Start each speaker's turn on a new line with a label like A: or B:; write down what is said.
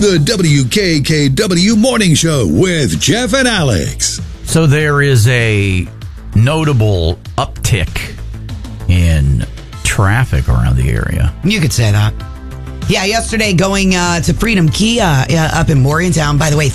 A: The WKKW Morning Show with Jeff and Alex.
B: So there is a notable uptick in traffic around the area.
C: You could say that. Yeah, yesterday going to Freedom Kia up in Morgantown. By the way,